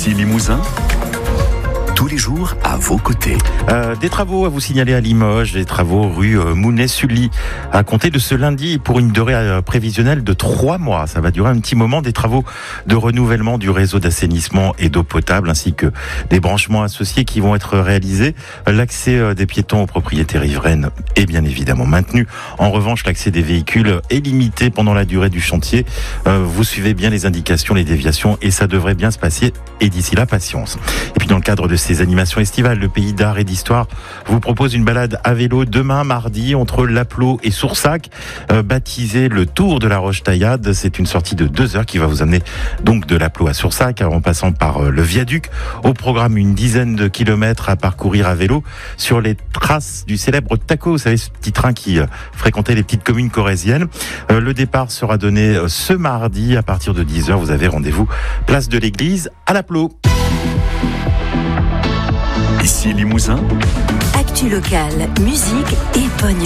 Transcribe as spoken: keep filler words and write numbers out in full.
Ici Limousin, tous les jours à vos côtés. Euh, des travaux à vous signaler à Limoges, des travaux rue euh, Mounet-Sully, à compter de ce lundi pour une durée euh, prévisionnelle de trois mois. Ça va durer un petit moment. Des travaux de renouvellement du réseau d'assainissement et d'eau potable, ainsi que des branchements associés qui vont être réalisés. L'accès euh, des piétons aux propriétés riveraines est bien évidemment maintenu. En revanche, l'accès des véhicules est limité pendant la durée du chantier. Euh, vous suivez bien les indications, les déviations, et ça devrait bien se passer. Et d'ici là, patience. Et puis dans le cadre de ces animations estivales, le Pays d'Art et d'Histoire vous propose une balade à vélo demain mardi entre Lapleau et Soursac, euh, baptisé le Tour de la Roche-Taillade. C'est une sortie de deux heures qui va vous amener donc de Lapleau à Soursac, en passant par euh, le viaduc. Au programme, une dizaine de kilomètres à parcourir à vélo sur les traces du célèbre Taco, vous savez, ce petit train qui euh, fréquentait les petites communes corréziennes. Euh, le départ sera donné euh, ce mardi à partir de dix heures. Vous avez rendez-vous place de l'église à Lapleau. Ici Limousin, Actu locale, musique et pognon.